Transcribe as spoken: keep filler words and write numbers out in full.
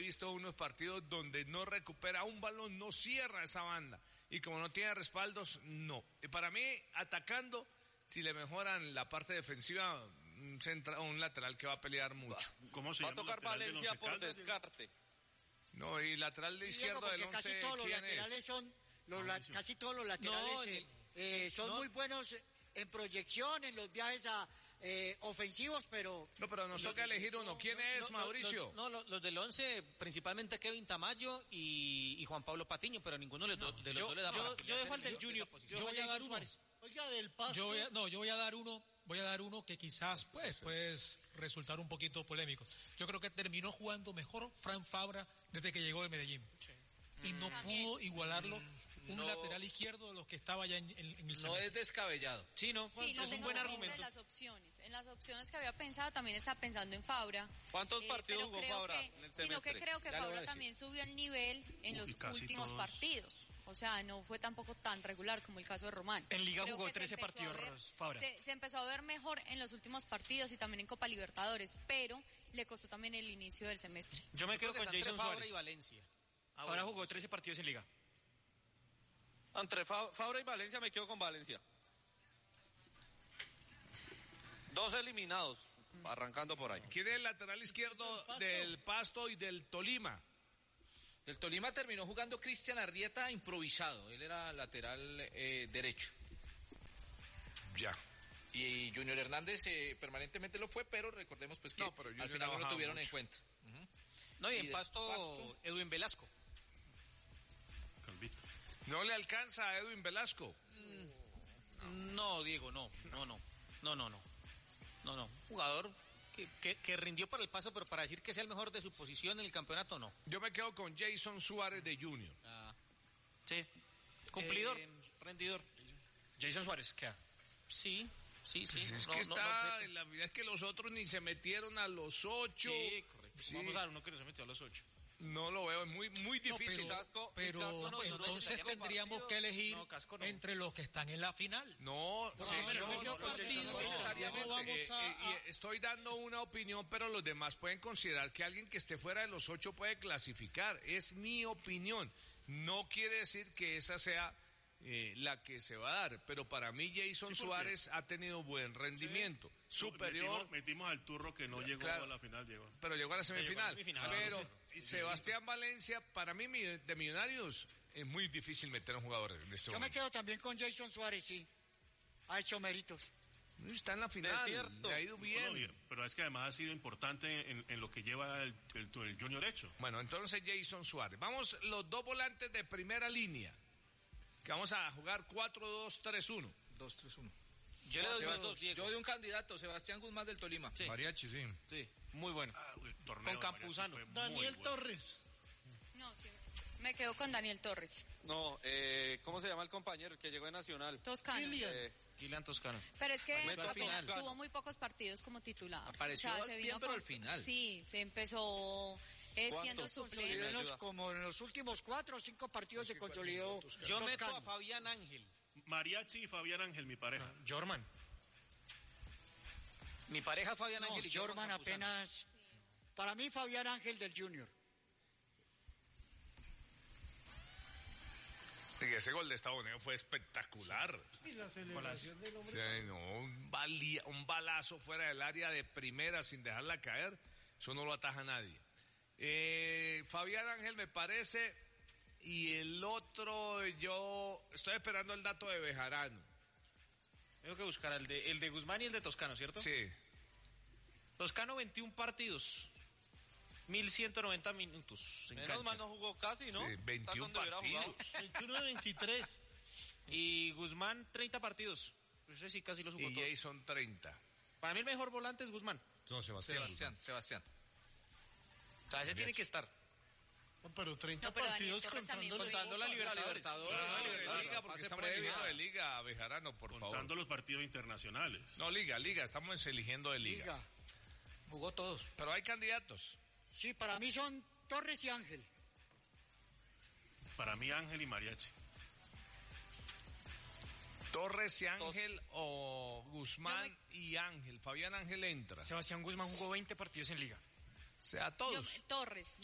visto unos partidos donde no recupera un balón, no cierra esa banda. Y como no tiene respaldos, no. Y para mí, atacando, si le mejoran la parte defensiva, un, centra, un lateral que va a pelear mucho. ¿Cómo se va a tocar Valencia de por Caldas? descarte. No, y lateral de Sí, izquierdo Diego, del porque once, casi todos los ¿quién laterales es? son los la, casi todos los laterales No, eh, el- eh, son no. muy buenos en proyección, en los viajes a, eh, ofensivos, pero No, pero nos toca elegir uno. ¿Quién es, No, no, Mauricio? los- No, los, los del once, principalmente Kevin Tamayo y, y Juan Pablo Patiño, pero ninguno de los, de los Yo, dos le da yo, para yo dejo al del esa Junior. posición. Yo voy a dar Jason uno. Suárez. Oiga, del Pasto. Yo voy a, no, yo voy a dar uno, voy a dar uno que quizás pues puede resultar un poquito polémico. Yo creo que terminó jugando mejor Fran Fabra desde que llegó de Medellín. Y no pudo igualarlo un No. lateral izquierdo de los que estaba ya en, en- en el No semestre. es descabellado. Sí, ¿no? Sí, lo es un tengo buen también argumento. entre las opciones. En las opciones que había pensado también estaba pensando en Fabra. ¿Cuántos Eh, partidos pero jugó creo Fabra que- en el Sino semestre? que creo que Ya lo voy a Fabra decir. también subió el nivel en los Y casi últimos todos. partidos. O sea, no fue tampoco tan regular como el caso de Román. En Liga Creo jugó que se trece empezó a partidos, ver- Fabra. Se, se empezó a ver mejor en los últimos partidos y también en Copa Libertadores, pero le costó también el inicio del semestre. Yo me Yo creo quedo que con está entre Jason Fabra Suárez. y Valencia. Ah, Fabra bueno, jugó no sé. trece partidos en Liga. Entre Fa- Fabra y Valencia me quedo con Valencia. Dos eliminados, arrancando por ahí. ¿Quién es el lateral izquierdo del Pasto y del Tolima? El Tolima terminó jugando Cristian Arrieta improvisado. Él era lateral eh, derecho. Ya. Y Junior Hernández eh, permanentemente lo fue, pero recordemos pues que No, pero al Junior final ha no lo bajado tuvieron en mucho. cuenta. No, y Y en de Pasto, Pasto. Edwin Velasco. Calvito. No le alcanza a Edwin Velasco. No, Diego, no, no, no, no, no, no, no, no. Jugador que, que, que rindió para el Paso, pero para decir que sea el mejor de su posición en el campeonato, no. Yo me quedo con Jason Suárez de Junior. Ah, Sí. Cumplidor. eh, rendidor. Jason Suárez, ¿qué? Sí, sí, sí. Pues es no, que no, está, no, la verdad es que los otros ni se metieron a los ocho. Sí, correcto. Sí. Vamos a dar uno que no se metió a los ocho. No lo veo, es muy, muy No, difícil. pero, Casco- pero el Casco no, no entonces necesitaría tendríamos partido. que elegir No, Casco no. entre los que están en la final. No, No, sí, pero no, no, no, no, partido, no, no necesariamente. no vamos Eh, a- eh, y estoy dando una opinión, pero los demás pueden considerar que alguien que esté fuera de los ocho puede clasificar. Es mi opinión. No quiere decir que esa sea eh, la que se va a dar, pero para mí Jason Sí, porque- Suárez ha tenido buen rendimiento, superior. Metimos, metimos al turro que no llegó Claro. a la final, llegó. Pero llegó a la semifinal. semifinal, pero sí. Sebastián Valencia, para mí mi- de Millonarios, es muy difícil meter a un jugador en este yo me momento. quedo también con Jason Suárez, sí. Ha hecho méritos. Está en la final, Desierto. le ha ido bien. Bueno, bien, pero es que además ha sido importante en, en lo que lleva el, el, el Junior hecho. Bueno, entonces Jason Suárez. Vamos los dos volantes de primera línea, que vamos a jugar cuatro dos tres uno. dos tres uno. Yo le doy Sebas- dos, Diego. yo doy un candidato, Sebastián Guzmán del Tolima. Sí. Mariachi, sí. Sí, muy bueno. Ah, el torneo Con de Mariachi Campuzano. fue muy Daniel bueno. Torres. No, sí. Me quedo con Daniel Torres. No, eh, ¿cómo se llama el compañero el que llegó de Nacional? Toscano. Kylian. Eh, Kylian Toscano. Pero es que Apareció al apenas final. tuvo muy pocos partidos como titular. Apareció bien, pero al final. Sí, se empezó eh, ¿Cuánto? siendo Consolidó suplente. en los- ayuda. como en los últimos cuatro o cinco partidos se consolidó. Yo meto Toscano. a Fabián Ángel. Mariachi y Fabián Ángel, mi pareja. Jorman. Mi pareja es Fabián No, Ángel y yo Jorman con Campuzano. apenas. Para mí, Fabián Ángel del Junior. Y ese gol de Estados Unidos fue espectacular. Y la celebración del O hombre. sea, no, un, balía- un balazo fuera del área de primera sin dejarla caer, eso no lo ataja nadie. Eh, Fabián Ángel me parece, y el otro, yo estoy esperando el dato de Bejarano. Tengo que buscar el de, el de Guzmán y el de Toscano, ¿cierto? Sí, Toscano, veintiún partidos. mil ciento noventa minutos en Menos cancha. mal no jugó casi, ¿no? sí, Está veintiún donde hubiera jugado. partidos. veintiuno de veintitrés. Y Guzmán, treinta partidos. Ese sí casi los jugó Y todos. Jason treinta. Para mí el mejor volante es Guzmán. No, Sebastián. Sebastián, Sebastián. O sea, ese tiene que estar. No, pero treinta No, pero partidos Daniel Torres también contando, Contando la Libertadores. Libertadores, No, la de Libertadores, liga, porque fase estamos previa. eligiendo de liga, Bejarano, por Contando favor. los partidos internacionales. No, liga, liga, estamos eligiendo de liga. Liga. Jugó todos. Pero hay candidatos. Sí, para mí son Torres y Ángel. Para mí Ángel y Mariachi. Torres y Ángel o Guzmán y Ángel. Fabián Ángel entra. Sebastián Guzmán jugó veinte partidos en Liga. O sea, Yo- todos. Torres.